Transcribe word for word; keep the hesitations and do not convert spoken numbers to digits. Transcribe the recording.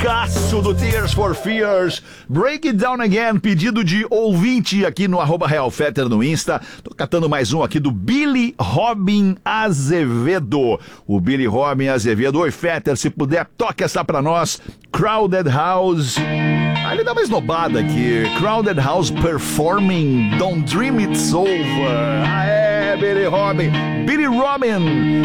classicaço do Tears for Fears, Break It Down Again, pedido de ouvinte aqui no arroba Real Fetter no Insta. Tô catando mais um aqui do Billy Robin Azevedo. O Billy Robin Azevedo. Oi, Fetter, se puder, toca essa pra nós. Crowded House. Ah, ele dá uma esnobada aqui. Crowded House performing Don't Dream It's Over. Ah, é, Billy Robin. Billy Robin.